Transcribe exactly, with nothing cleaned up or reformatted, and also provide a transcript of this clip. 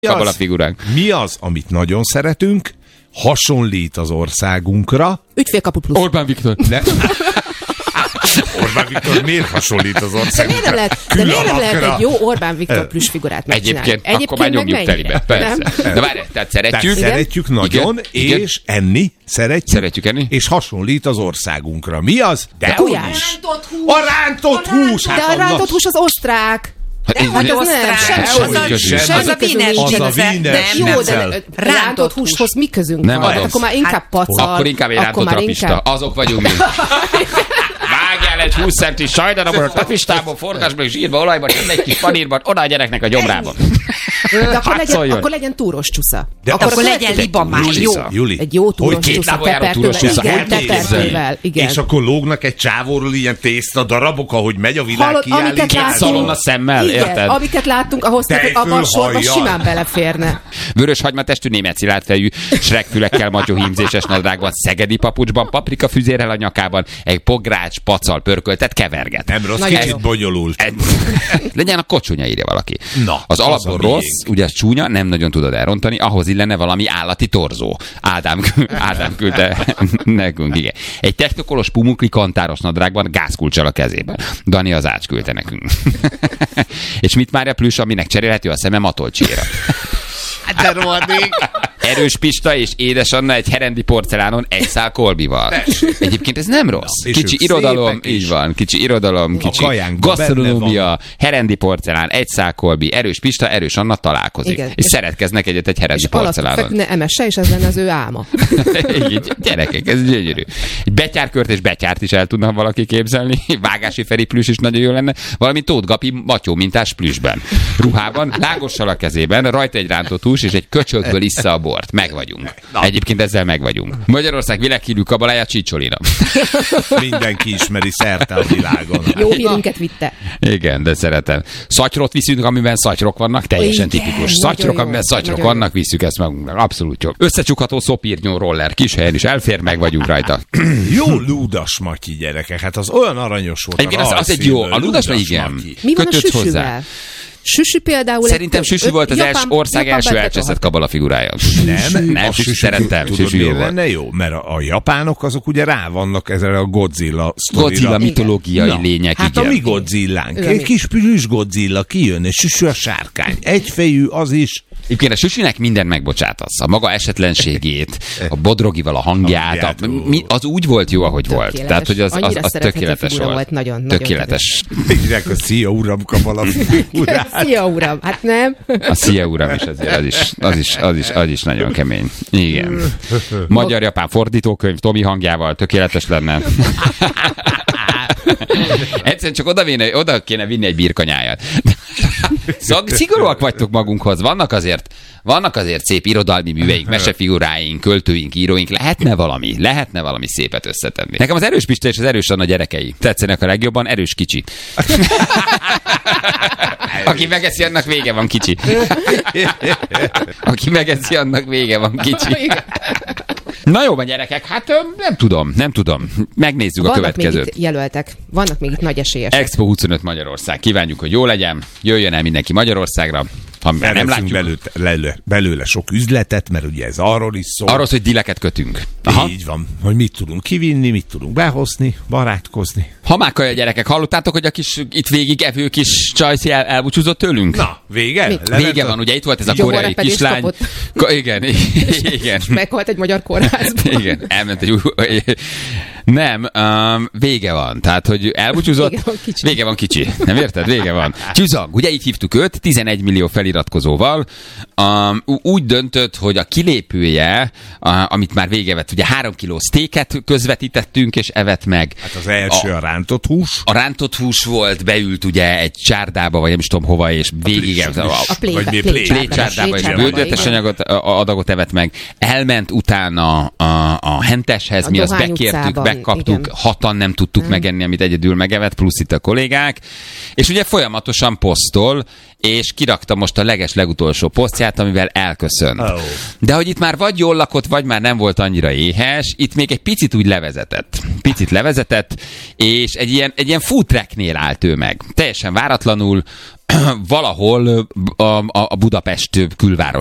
kabalafiguránk. Mi az, amit nagyon szeretünk, hasonlít az országunkra? Ügyfélkapu plusz. Orbán Viktor. Ne. Orbán Viktor miért hasonlít az országunkra? De miért nem lehet, de miért nem lehet egy jó Orbán Viktor plusz figurát megcsinálni? Egyébként, Egyébként akkor már nyomjuk telibe. Persze. De várj, tehát szeretjük. Tehát szeretjük nagyon, igen, és igen. enni szeretjük. Szeretjük enni. És hasonlít az országunkra. Mi az? De a kujás. A rántott hús. De a rántott hús az osztrák. De hogy az osztrák, nem, sem, az a vínes. Az a vínes. Jó, de rántott húshoz mi közünk van? Hát akkor már inkább pacal. Akkor inkább egy rántott rapista. Azok vagyunk mi. Vágjál egy húsz centi sajdarabot a rapistából, forgasd és zsírba, olajban, egy kis panírban, oda a gyereknek a gyomrában. De akkor legyen, akkor legyen túros csusza. De akkor, akkor legyen liba már, jó. Juli. Egy jó túros csusza tepertővel. Igen, tepertővel. Igen. És akkor lógnak egy csávóról ilyen tészta darabok, ahogy megy a világkiállítás. Két szalonna szemmel, érted? Amiket láttunk, ahhoz hogy abban a sorban simán beleférne. Vörös hagymatestű német szilárdfejű, srekfülekkel, matyóhímzéses nadrágban, szegedi papucsban, paprika füzérrel a nyakában, egy pogrács, pacal pörköltet keverget. Nem rossz, kicsit bonyolult. Legyen a kocsonya, írja valaki. Na, az alapból rossz, ugye az csúnya, nem nagyon tudod elrontani, ahhoz illene valami állati torzó. Ádám, Ádám küldte nekünk, igen. Egy technokolos pumukli kantáros nadrágban gázkulccsal a kezében. Dani az Ács küldte nekünk. És mit Mária plüss, aminek cserélhető a szeme matolcséra. De rohadék. Erős Pista és Édes Anna egy herendi porcelánon egy szál kolbival. Egyébként ez nem rossz. Na, kicsi irodalom, így van, kicsi irodalom, kicsi gasztronómia, herendi porcelán, egy szál kolbi, Erős Pista, Erős Anna találkozik. Igen. És, és szeretkeznek egyet egy herendi porcelánon. Ne emesse, és ez lenne az ő álma. Így, gyerekek, ez gyönyörű. Egy betyárkört és betyárt is el tudna valaki képzelni. Vágási Feri plüss is nagyon jó lenne. Valami Tóth Gabi matyó mintás plüssben. Ruhában, lágossal a kezében, rajta egy rántott hús, és egy köcsökből issza a bort. Meg vagyunk. Na. Egyébként ezzel meg vagyunk. Magyarország világhírű kabalája Csicsolina. Mindenki ismeri szerte a világon. Jó hírünket vitte. Igen, de szeretem. Szatyrot viszünk, amiben szatyrok vannak, teljesen igen, tipikus. Szatyrok, amiben szatyrok vannak, visszük ezt magunknak. Abszolút jó. Összecsukható szopírnyó roller, kis helyen is elfér, meg vagyunk rajta. Jó Ludas Matyi, gyerekek, hát az olyan aranyos volt. Egyébként az, az egy jó. A Ludas Matyi, igen. Mi van a süsüvel? Süsü például... Szerintem Süsü volt az Japán, els, ország Japán első elcseszett kabalafigurája. Nem, nem, Süsü szerettem. Tudod, miért lenne jó? Mert a, a japánok azok ugye rá vannak ezzel a Godzilla sztorira. Godzilla mitológiai na, lények, hát igen. A mi Godzillánk. Egy kis pülüs Godzilla kijön, és Süsü a sárkány. Egyfejű az is. Egyébként a Süsünek minden megbocsátasz. A maga esetlenségét, a Bodrogival a hangját, a, mi, az úgy volt jó, ahogy tökéletes. volt. Tehát, hogy az, az, az tökéletes volt. volt. Nagyon, tökéletes. Mindjárt a szia uram kabalafigurát. Szia uram, hát nem. A szia uram is azért, az is, az is, az is, az is nagyon kemény. Igen. Magyar-japán fordítókönyv Tomi hangjával tökéletes lenne. Egyszerűen csak oda, véne, oda kéne vinni egy birkanyájat. Szóval szigorúak vagytok magunkhoz. Vannak azért, vannak azért szép irodalmi műveink, mesefiguráink, költőink, íróink. Lehetne valami, lehetne valami szépet összetenni. Nekem az Erős Pista és az Erős Anna gyerekei tetszenek a legjobban, Erős kicsi. Aki megeszi, annak vége van, kicsi. Aki megeszi, annak vége van, kicsi. Na jó, gyerekek, hát nem tudom, nem tudom. Megnézzük vannak a következőt. Vannak még itt jelöltek, vannak még itt nagy esélyesek. Expo huszonöt Magyarország. Kívánjuk, hogy jó legyen, jöjjön el mindenki Magyarországra. Ha nem látjuk belőle, belőle, belőle sok üzletet, mert ugye ez arról is szól. Arról, hogy dileket kötünk. Aha. Így van, hogy mit tudunk kivinni, mit tudunk behozni, barátkozni. Hamákaja gyerekek, hallottátok, hogy a kis itt végig evő kis csajszi el, elbúcsúzott tőlünk? Na, vége? Vége van, ugye itt volt ez a koreai kislány. Ko- igen, igen. Meghalt egy magyar kórházban. Igen, elment egy új... Nem, um, vége van. Tehát, hogy elbúcsúzott, vége van kicsi. Vége van kicsi. Nem érted? Vége van. Csüzang, ugye így hívtuk őt, tizenegy millió feliratkozóval. Um, úgy döntött, hogy a kilépője, uh, amit már vége vett, ugye három kiló sztéket közvetítettünk, és evett meg. Hát az első a, a rántott hús. A rántott hús volt, beült ugye egy csárdába, vagy nem is tudom hova, és végig a, a, a plécsárdába, és bődöttes anyagot, adagot evett meg. Elment utána a, a henteshez, a mi azt bekértük, megkaptuk, igen. Hatan nem tudtuk hmm. megenni, amit egyedül megevett, plusz itt a kollégák. És ugye folyamatosan posztol, és kirakta most a leges legutolsó posztját, amivel elköszönt. Oh. De hogy itt már vagy jól lakott, vagy már nem volt annyira éhes, itt még egy picit úgy levezetett. Picit levezetett, és egy ilyen, egy ilyen food tracknél állt ő meg. Teljesen váratlanul, valahol a, a Budapest külváros